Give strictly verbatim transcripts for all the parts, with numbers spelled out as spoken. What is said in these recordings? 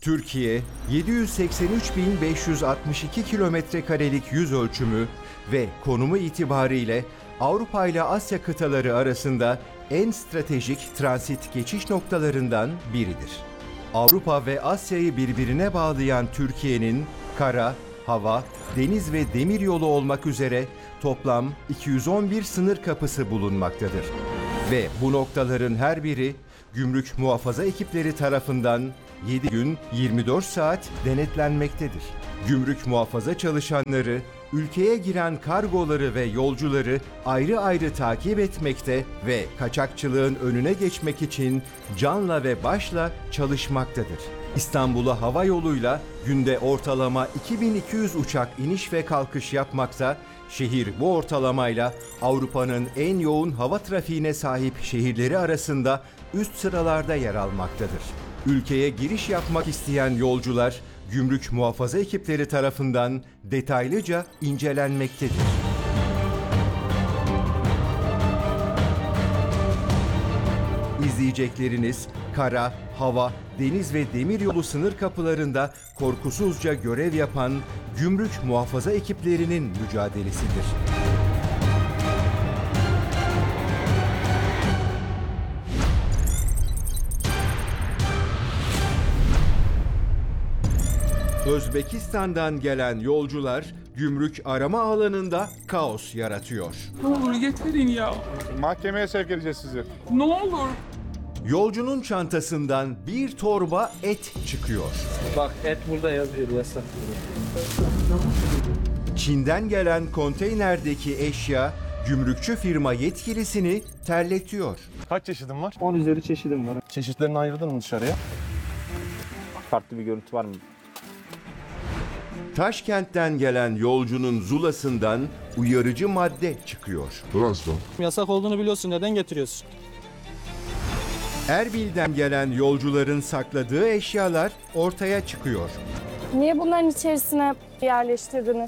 Türkiye, yedi yüz seksen üç bin beş yüz altmış iki kilometre karelik yüz ölçümü ve konumu itibariyle Avrupa ile Asya kıtaları arasında en stratejik transit geçiş noktalarından biridir. Avrupa ve Asya'yı birbirine bağlayan Türkiye'nin kara, hava, deniz ve demir yolu olmak üzere toplam iki yüz on bir sınır kapısı bulunmaktadır. Ve bu noktaların her biri gümrük muhafaza ekipleri tarafından yedi gün yirmi dört saat denetlenmektedir. Gümrük muhafaza çalışanları ülkeye giren kargoları ve yolcuları ayrı ayrı takip etmekte ve kaçakçılığın önüne geçmek için canla ve başla çalışmaktadır. İstanbul'a hava yoluyla günde ortalama iki bin iki yüz uçak iniş ve kalkış yapmakta, şehir bu ortalamayla Avrupa'nın en yoğun hava trafiğine sahip şehirleri arasında üst sıralarda yer almaktadır. Ülkeye giriş yapmak isteyen yolcular, gümrük muhafaza ekipleri tarafından detaylıca incelenmektedir. İzleyecekleriniz kara, hava, deniz ve demiryolu sınır kapılarında korkusuzca görev yapan gümrük muhafaza ekiplerinin mücadelesidir. Özbekistan'dan gelen yolcular gümrük arama alanında kaos yaratıyor. Ne olur getirin ya. Mahkemeye sevk edeceğiz sizi. Ne olur. Yolcunun çantasından bir torba et çıkıyor. Bak et burada yazıyor yasak. Çin'den gelen konteynerdeki eşya gümrükçü firma yetkilisini terletiyor. Kaç çeşidin var? on üzeri çeşidim var. Çeşitlerini ayırdın mı dışarıya? Farklı bir görüntü var mı? Taşkent'ten gelen yolcunun zulasından uyarıcı madde çıkıyor. Yasak olduğunu biliyorsun, neden getiriyorsun? Erbil'den gelen yolcuların sakladığı eşyalar ortaya çıkıyor. Niye bunların içerisine yerleştirdiniz?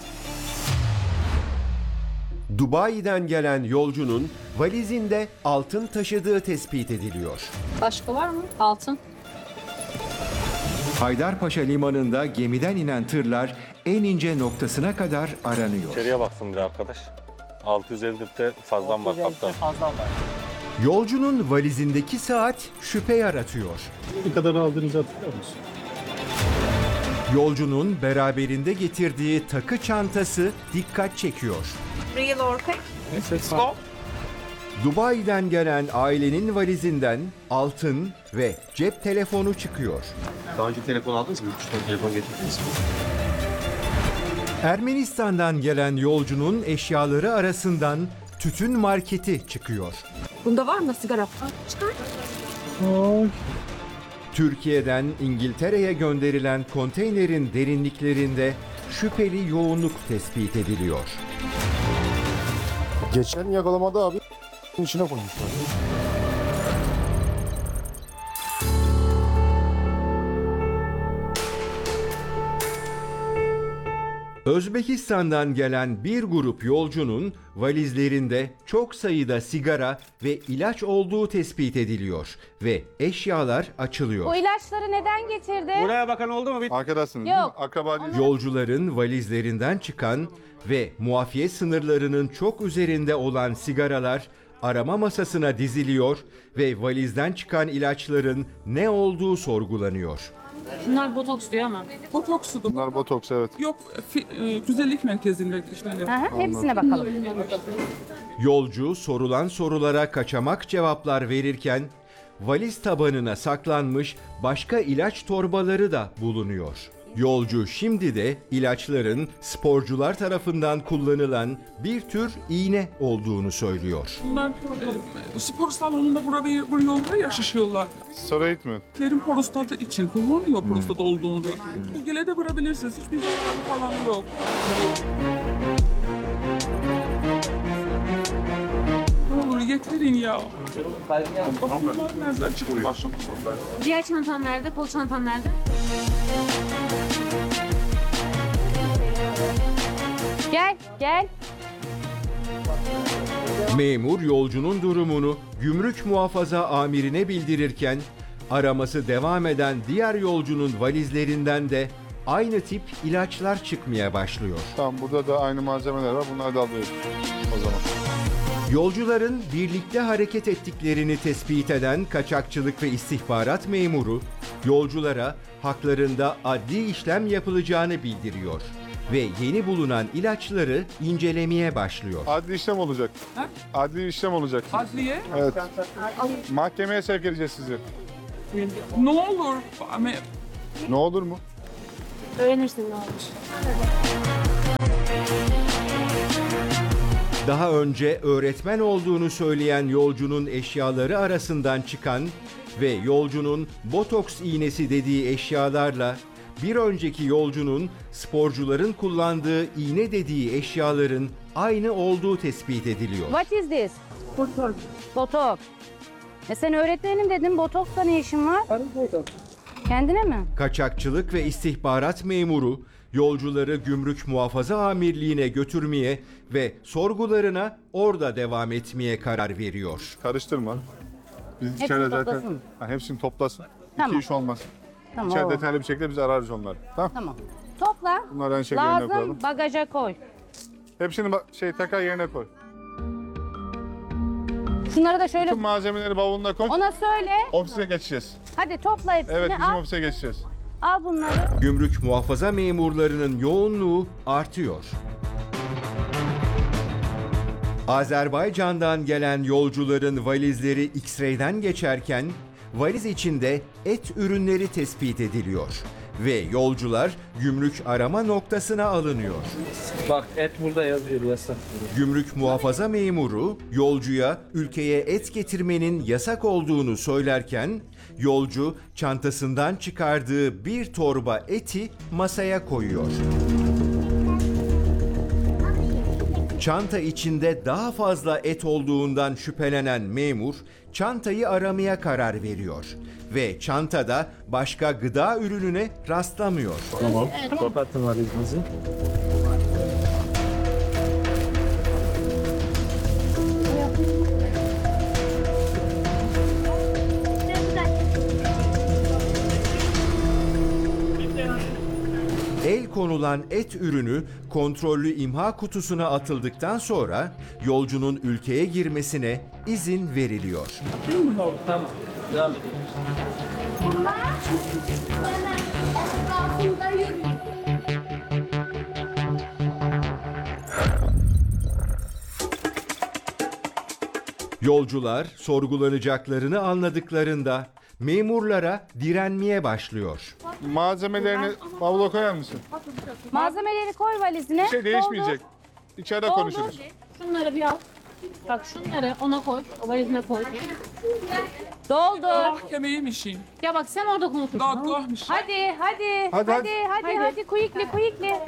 Dubai'den gelen yolcunun valizinde altın taşıdığı tespit ediliyor. Başka var mı? Altın. Haydarpaşa limanında gemiden inen tırlar en ince noktasına kadar aranıyor. İçeriye baksın bir arkadaş. altı yüz elli'de fazlan var kaptan. Yolcunun valizindeki saat şüphe yaratıyor. Ne kadar aldığınızı hatırlıyor musun? Yolcunun beraberinde getirdiği takı çantası dikkat çekiyor. Real or fake? Dubai'den gelen ailenin valizinden altın ve cep telefonu çıkıyor. Daha önce telefon aldınız mı? Yurt dışından telefon getirdiniz mi? Ermenistan'dan gelen yolcunun eşyaları arasından tütün marketi çıkıyor. Bunda var mı sigara? Çıkar. Türkiye'den İngiltere'ye gönderilen konteynerin derinliklerinde şüpheli yoğunluk tespit ediliyor. Geçen yakalamada abi içine koymuşlar. Özbekistan'dan gelen bir grup yolcunun valizlerinde çok sayıda sigara ve ilaç olduğu tespit ediliyor ve eşyalar açılıyor. Bu ilaçları neden getirdi? Buraya bakan oldu mu? Arkadaşsınız Yok. değil mi? Akraba değil. Yolcuların valizlerinden çıkan ve muafiyet sınırlarının çok üzerinde olan sigaralar arama masasına diziliyor ve valizden çıkan ilaçların ne olduğu sorgulanıyor. Bunlar botoks diyor ama. Botoksu da. Bunlar botoks, evet. Yok fi- e, güzellik merkezinde işleniyor. Aha, hepsine bakalım. Yolcu sorulan sorulara kaçamak cevaplar verirken valiz tabanına saklanmış başka ilaç torbaları da bulunuyor. Yolcu şimdi de ilaçların sporcular tarafından kullanılan bir tür iğne olduğunu söylüyor. Bunlar e, spor salonunda buraya, buraya yolda yaşışıyorlar. Steroid mi? Kerim prostatı için kullanıyor prostat olduğunu. Bu gele de vurabilirsiniz. Hiçbir zararı falan yok. Ne olur getirin ya. Bakımlar nereden çıktı başım? Diğer çantam nerede? Kol çantam nerede? Gel, gel. Memur yolcunun durumunu gümrük muhafaza amirine bildirirken Araması devam eden diğer yolcunun valizlerinden de aynı tip ilaçlar çıkmaya başlıyor. Tamam, burada da aynı malzemeler var. Bunları da alıyoruz o zaman. Yolcuların birlikte hareket ettiklerini tespit eden kaçakçılık ve istihbarat memuru, yolculara haklarında adli işlem yapılacağını bildiriyor ve yeni bulunan ilaçları incelemeye başlıyor. Adli işlem olacak. Ha? Adli işlem olacak. Adliye. Evet. Mahkemeye sevk edeceğiz sizi. Ne olur. Ama Ne olur mu? Öğrenirsin ne olmuş. Daha önce öğretmen olduğunu söyleyen yolcunun eşyaları arasından çıkan ve yolcunun botoks iğnesi dediği eşyalarla bir önceki yolcunun sporcuların kullandığı iğne dediği eşyaların aynı olduğu tespit ediliyor. What is this? Botox. E sen öğretmenim dedin, botoksla ne işin var? Kendine mi? Kaçakçılık ve istihbarat memuru yolcuları Gümrük Muhafaza Amirliği'ne götürmeye ve sorgularına orada devam etmeye karar veriyor. Karıştırma. Biz Hepsini içeride zaten toplasın. ha, hepsini toplasın. Tamam. İki iş olmaz. Tamam. İçeride o. detaylı bir şekilde biz ararız onları. Tamam. Tamam. Topla. Bunları aynı şekilde yerine koyalım. Lazım, bagaja koy. Hepsini ba- şey tekrar yerine koy. Şunları da şöyle Tüm malzemeleri bavuluna koy. ona söyle. Ofise geçeceğiz. Hadi topla hepsini. Evet, bizim al, ofise geçeceğiz. al bunları. Gümrük muhafaza memurlarının yoğunluğu artıyor. Azerbaycan'dan gelen yolcuların valizleri X-ray'den geçerken valiz içinde et ürünleri tespit ediliyor ve yolcular gümrük arama noktasına alınıyor. Bak et burada yazıyor yasak. Gümrük muhafaza memuru yolcuya ülkeye et getirmenin yasak olduğunu söylerken yolcu çantasından çıkardığı bir torba eti masaya koyuyor. Çanta içinde daha fazla et olduğundan şüphelenen memur çantayı aramaya karar veriyor ve çantada başka gıda ürününe rastlamıyor. Tamam. Kapatın valizinizi. El konulan et ürünü kontrollü imha kutusuna atıldıktan sonra yolcunun ülkeye girmesine izin veriliyor. Tamam. Devam edin. Yolcular sorgulanacaklarını anladıklarında memurlara direnmeye başlıyor. Malzemelerini bavula koyar mısın? Malzemeleri koy valizine. Bir şey değişmeyecek. İçeride Doldur. konuşuruz. Şunları bir al. Bak şunları ona koy. O valizine koy. Doldur. mahkemeymişim. Ya bak sen orada konuşursun. Dağıtlarmış. Hadi, hadi, Hadi, hadi, hadi. hadi, hadi, quickly, quickly.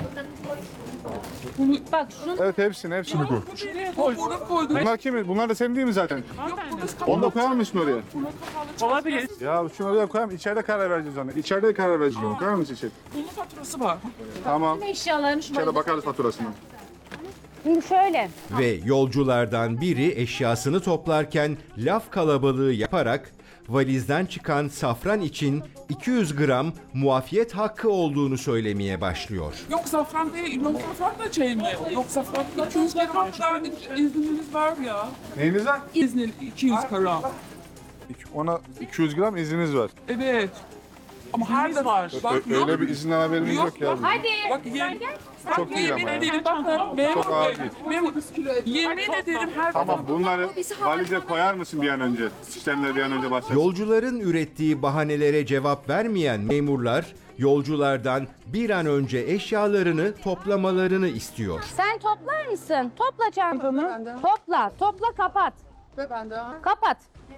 Bak şunu Evet, hepsini hepsini koy. Şuraya koy. Burada koydum. Bunlar kimin? Bunlar da senin değil mi zaten? Yok burası Onu da kapalı. koyar mısın oraya? Olabilir. Ya şunu oraya koyar mısın? İçeride karar vereceğiz ona. İçeride karar vereceğiz ona. Koyar mısın içeri? Bunun faturası var. Tamam. eşyalarını şu İçeride valize. bakarız faturasına. Şimdi şöyle. Ve yolculardan biri eşyasını toplarken laf kalabalığı yaparak valizden çıkan safran için iki yüz gram muafiyet hakkı olduğunu söylemeye başlıyor. Yok safran değil. Yok safran da şey mi? Yok safran iki yüz gram da izniniz var ya. Neyiniz var? İznin iki yüz gram. Ona iki yüz gram izniniz var. Evet. Ama her de var. Bak Ö- Öyle bir izinden haberimiz yok ya. Hadi. Bak yemin, Çok değil ama yemin ya. ederim bakın. Memur Çok ağır bey, değil. memur, yemin ederim her Tamam, bunları valize koyar mısın bir an önce? Sistemleri bir an önce başlasın. Yolcuların ürettiği bahanelere cevap vermeyen memurlar yolculardan bir an önce eşyalarını toplamalarını istiyor. Sen toplar mısın? Topla çantanı. Topla, topla kapat. Ve ben de. Kapat.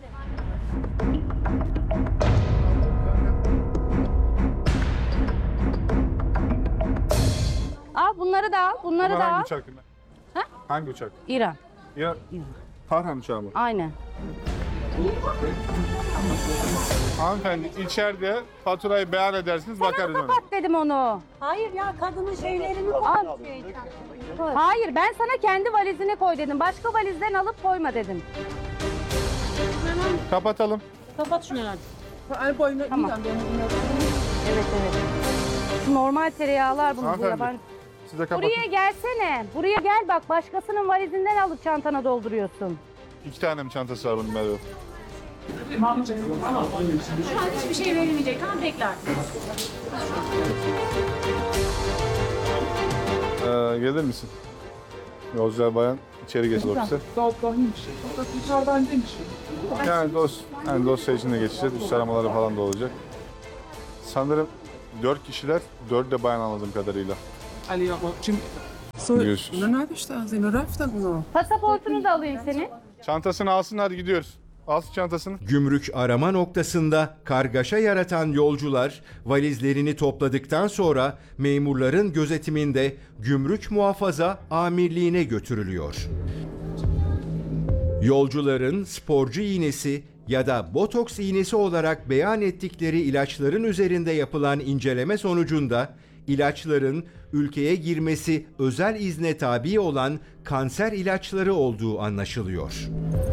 Al bunları da al, bunları Bunlar da al. hangi uçak? Ha? Hangi uçak? İran, Ya Tarhan uçağı mı? aynen. Hanımefendi içeride faturayı beyan edersiniz, bakarız ona. Kapat dedim onu. Hayır ya kadının şeylerini Al. Hayır, ben sana kendi valizine koy dedim. Başka valizden alıp koyma dedim. Kapatalım. Kapat şunu hadi. Tamam. Evet evet. Şu normal tereyağlar bunu bu Hanımefendi, yabancı. Size kapatın. Buraya gelsene. Buraya gel bak başkasının valizinden alıp çantana dolduruyorsun. İki tane mi çantası var bunun Merve? Şu an hiçbir şey verilmeyecek. Tamam bekler. Ee, gelir misin? Yolcular bayan içeri geçti ofise. Yani, dos, yani dosya içinde geçeceğiz. Üst aramaları falan da olacak. Sanırım dört kişiler, dört de bayan anladığım kadarıyla. Görüşürüz. Pasaportunu da alayım senin. Çantasını alsınlar gidiyoruz. Alsın çantasını. Gümrük arama noktasında kargaşa yaratan yolcular valizlerini topladıktan sonra memurların gözetiminde Gümrük Muhafaza Amirliğine götürülüyor. Yolcuların sporcu iğnesi ya da botoks iğnesi olarak beyan ettikleri ilaçların üzerinde yapılan inceleme sonucunda ilaçların ülkeye girmesi özel izne tabi olan kanser ilaçları olduğu anlaşılıyor.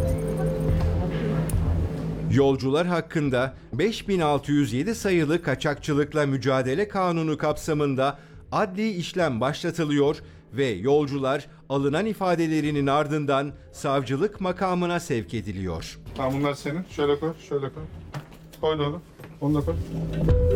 Yolcular hakkında beş bin altı yüz yedi sayılı Kaçakçılıkla Mücadele Kanunu kapsamında adli işlem başlatılıyor ve yolcular alınan ifadelerinin ardından savcılık makamına sevk ediliyor. Tamam bunlar senin. Şöyle koy, şöyle koy. Koy da onu. Onu da koy.